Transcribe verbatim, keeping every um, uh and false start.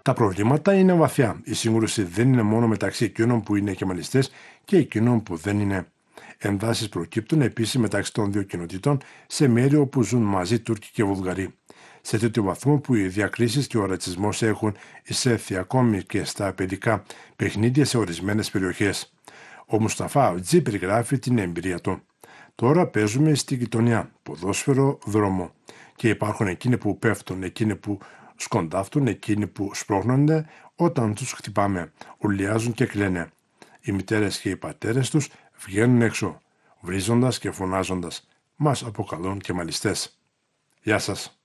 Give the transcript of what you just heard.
Τα προβλήματα είναι βαθιά. Η σύγκρουση δεν είναι μόνο μεταξύ εκείνων που είναι κεμαλιστές και εκείνων που δεν είναι. Εντάσεις προκύπτουν επίσης μεταξύ των δύο κοινοτήτων σε μέρη όπου ζουν μαζί Τούρκοι και Βουλγαροί. Σε τέτοιο βαθμό που οι διακρίσεις και ο ρατσισμός έχουν εισέλθει ακόμη και στα παιδικά παιχνίδια σε ορισμένες περιοχές. Ο Μουσταφά Αβτζή περιγράφει την εμπειρία του. Τώρα παίζουμε στη γειτονιά, ποδόσφαιρο, δρόμο. Και υπάρχουν εκείνοι που πέφτουν, εκείνοι που σκοντάφτουν, εκείνοι που σπρώχνονται όταν τους χτυπάμε, ουρλιάζουν και κλαίνε. Οι μητέρες και οι πατέρες τους βγαίνουν έξω, βρίζοντας και φωνάζοντας. Μας αποκαλούν κεμαλιστές. Γεια σας.